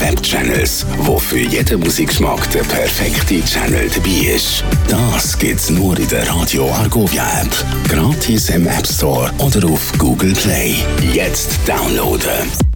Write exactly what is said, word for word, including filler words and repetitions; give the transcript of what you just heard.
Webchannels, wo für jeden Musikgeschmack der perfekte Channel dabei ist. Das gibt's nur in der Radio Argovia App. Gratis im App Store oder auf Google Play. Jetzt downloaden.